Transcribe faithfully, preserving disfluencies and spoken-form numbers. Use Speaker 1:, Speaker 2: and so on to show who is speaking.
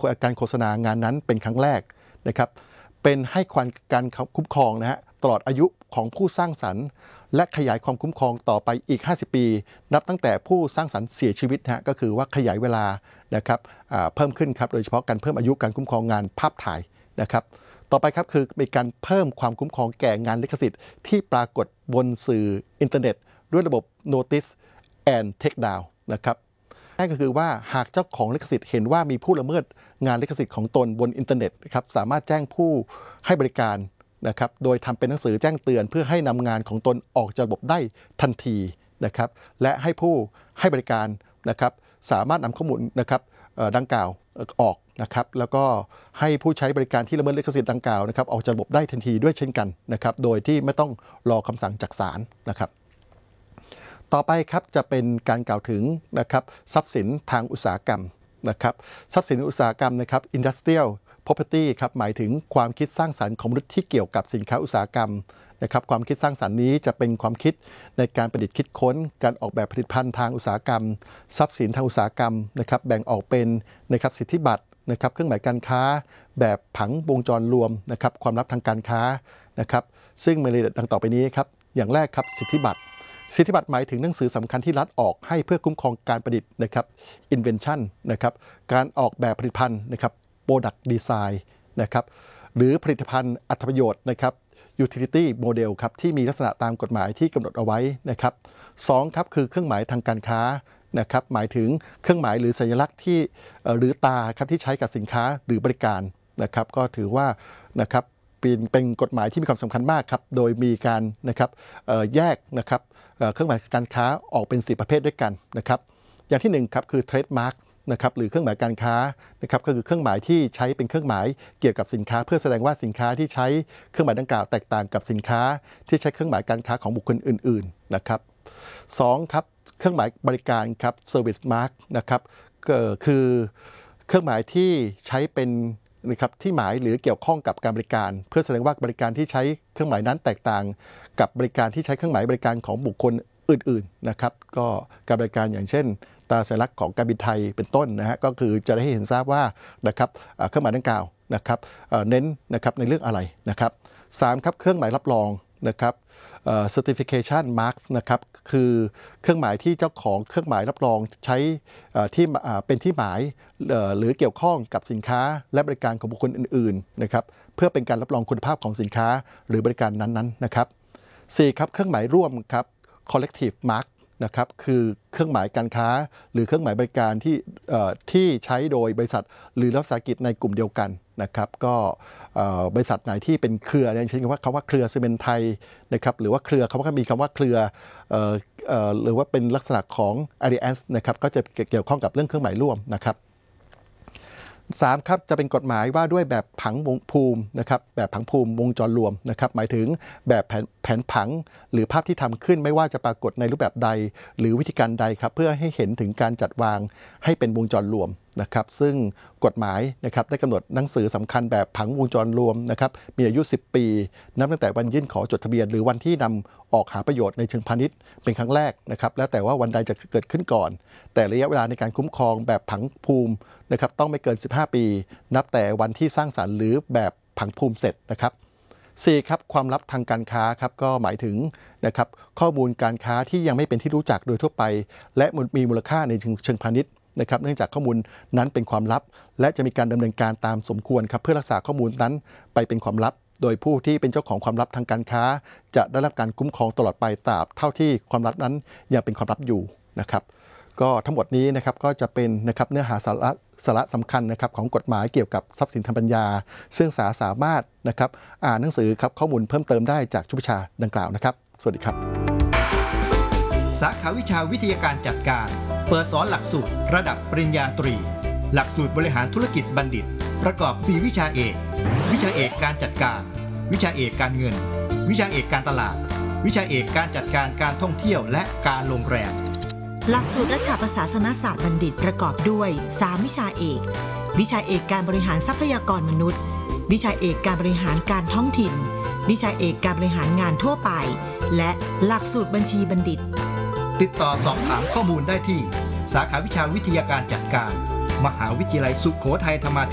Speaker 1: การโฆษณางานนั้นเป็นครั้งแรกนะครับเป็นให้ความการคุ้มครองนะฮะตลอดอายุของผู้สร้างสรรค์และขยายความคุ้มครองต่อไปอีกห้าสิบปีนับตั้งแต่ผู้สร้างสรรค์เสียชีวิตฮะก็คือว่าขยายเวลานะครับเพิ่มขึ้นครับโดยเฉพาะการเพิ่มอายุการคุ้มครองงานภาพถ่ายนะครับต่อไปครับคือเป็นการเพิ่มความคุ้มครองแก่งานลิขสิทธิ์ที่ปรากฏบนสื่ออินเทอร์เน็ตด้วยระบบ Notice and Take Down นะครับนั่นก็คือว่าหากเจ้าของลิขสิทธิ์เห็นว่ามีผู้ละเมิดงานลิขสิทธิ์ของตนบนอินเทอร์เน็ตนะครับสามารถแจ้งผู้ให้บริการนะครับโดยทำเป็นหนังสือแจ้งเตือนเพื่อให้นำงานของตนออกจากระบบได้ทันทีนะครับและให้ผู้ให้บริการนะครับสามารถนำข้อมูลนะครับดังกล่าวออกนะครับแล้วก็ให้ผู้ใช้บริการที่ละเมิดลิขสิทธิ์ดังกล่าวนะครับออกจากระบบได้ทันทีด้วยเช่นกันนะครับโดยที่ไม่ต้องรอคำสั่งจากศาลนะครับต่อไปครับจะเป็นการกล่าวถึงนะครับทรัพย์สินทางอุตสาหกรรมนะครับทรัพย์สินอุตสาหกรรมนะครับ industrial property ครับหมายถึงความคิดสร้างสรรค์ของมนุษย์ที่เกี่ยวกับสินค้าอุตสาหกรรมนะครับความคิดสร้างสรรค์นี้จะเป็นความคิดในการประดิษฐ์คิดค้นการออกแบบผลิตภัณฑ์ทางอุตสาหกรรมทรัพย์สินทางอุตสาหกรรมนะครับแบ่งออกเป็นนะครับสิทธิบัตรนะครับเครื่องหมายการค้าแบบผังวงจรรวมนะครับความลับทางการค้านะครับซึ่งมีรายละเอียดดังต่อไปนี้ครับอย่างแรกครับสิทธิบัตรสิทธิบัตรหมายถึงหนังสือสำคัญที่รัฐออกให้เพื่อคุ้มครองการประดิษฐ์นะครับ invention นะครับการออกแบบผลิตภัณฑ์นะครับ product design นะครับหรือผลิตภัณฑ์อัตประโยชน์นะครับ utility model ครับที่มีลักษณะตามกฎหมายที่กำหนดเอาไว้นะครับสองครับคือเครื่องหมายทางการค้านะครับหมายถึงเครื่องหมายหรือสัญลักษณ์ที่หรือตาครับที่ใช้กับสินค้าหรือบริการนะครับก็ถือว่านะครับเป็นเป็นกฎหมายที่มีความสำคัญมากครับโดยมีการนะครับแยกนะครับเครื่องหมายการค้าออกเป็นสี่ประเภทด้วยกันนะครับอย่างที่หนึ่งครับคือ trademark นะครับหรือเครื่องหมายการค้านะครับก็คือเครื่องหมายที่ใช้เป็นเครื่องหมายเกี่ยวกับสินค้าเพื่อแสดงว่าสินค้าที่ใช้เครื่องหมายดังกล่าวแตกต่างกับสินค้าที่ใช้เครื่องหมายการค้าของบุคคลอื่นๆนะครับสองครับเครื่องหมายบริการครับ service mark นะครับก็คือเครื่องหมายที่ใช้เป็นนะครับที่หมายหรือเกี่ยวข้องกับการบริการเพื่อแสดงว่าบริการที่ใช้เครื่องหมายนั้นแตกต่างกับบริการที่ใช้เครื่องหมายบริการของบุคคลอื่นๆนะครับก็การบริการอย่างเช่นตราสัญลักษณ์ของการบินไทยเป็นต้นนะฮะก็คือจะได้เห็นทราบว่านะครับเครื่องหมายดังกล่าวนะครับเน้นนะครับในเรื่องอะไรนะครับสามครับเครื่องหมายรับรองนะครับ certification marks นะครับคือเครื่องหมายที่เจ้าของเครื่องหมายรับรองใช้ที่เป็นที่หมายหรือเกี่ยวข้องกับสินค้าและบริการของบุคคลอื่นๆนะครับเพื่อเป็นการรับรองคุณภาพของสินค้าหรือบริการนั้นๆนะครับสี่ครับเครื่องหมายร่วมครับ collective mark นะครับคือเครื่องหมายการค้าหรือเครื่องหมายบริการที่ที่ใช้โดยบริษัทหรือรัฐวิสาหกิจในกลุ่มเดียวกันนะครับก็บริษัทไหนที่เป็นเครืออย่างเช่นคำว่าคำว่าเครือซีเมนต์ไทยนะครับหรือว่าเครือคำว่ามีคำว่าเครือหรือว่าเป็นลักษณะของ alliance นะครับก็จะเกี่ยวข้องกับเรื่องเครื่องหมายร่วมนะครับสามครับจะเป็นกฎหมายว่าด้วยแบบผังวงภูมินะครับแบบผังภูมิวงจรรวมนะครับหมายถึงแบบแผนแผนผังหรือภาพที่ทำขึ้นไม่ว่าจะปรากฏในรูปแบบใดหรือวิธีการใดครับเพื่อให้เห็นถึงการจัดวางให้เป็นวงจรรวมนะครับซึ่งกฎหมายนะครับได้กำหนดหนังสือสำคัญแบบผังวงจรรวมนะครับมีอายุสิบปีนับตั้งแต่วันยื่นขอจดทะเบียนหรือวันที่นำออกหาประโยชน์ในเชิงพาณิชย์เป็นครั้งแรกนะครับแล้วแต่ว่าวันใดจะเกิดขึ้นก่อนแต่ระยะเวลาในการคุ้มครองแบบผังภูมินะครับต้องไม่เกินสิบห้าปีนับแต่วันที่สร้างสรรค์หรือแบบผังภูมิเสร็จนะครับสี่ครับความลับทางการค้าครับก็หมายถึงนะครับข้อมูลการค้าที่ยังไม่เป็นที่รู้จักโดยทั่วไปและมีมูลค่าในเชิงพาณิชย์นะครับเนื่องจากข้อมูลนั้นเป็นความลับและจะมีการดำเนินการตามสมควรครับเพื่อรักษาข้อมูลนั้นไปเป็นความลับโดยผู้ที่เป็นเจ้าของความลับทางการค้าจะได้รับการคุ้มครองตลอดไปตราบเท่าที่ความลับนั้นยังเป็นความลับอยู่นะครับก็ทั้งหมดนี้นะครับก็จะเป็นนะครับเนื้อหาสาระสาระสำคัญนะครับของกฎหมายเกี่ยวกับทรัพย์สินทางปัญญาซึ่งสาสามารถนะครับอ่านหนังสือครับข้อมูลเพิ่มเติมได้จากชุดวิชาดังกล่าวนะครับสวัสดีครับ
Speaker 2: สาขาวิชาวิทยาการจัดการเปิดสอนหลักสูตรระดับปริญญาตรีหลักสูตรบริหารธุรกิจบัณฑิตประกอบสี่วิชาเอกวิชาเอกการจัดการวิชาเอกการเงินวิชาเอกการตลาดวิชาเอกการจัดการการท่องเที่ยวและการโรงแรม
Speaker 3: หลักสูตรรัฐประศาสนศาสตร์บัณฑิตประกอบด้วยสามวิชาเอกวิชาเอกการบริหารทรัพยากรมนุษย์วิชาเอกการบริหารการท้องถิ่นวิชาเอกการบริหารงานทั่วไปและหลักสูตรบัญชีบัณฑิต
Speaker 2: ติดต่อสอบถามข้อมูลได้ที่สาขาวิชาวิทยาการจัดการมหาวิทยาลัยสุโขทัยธรรมา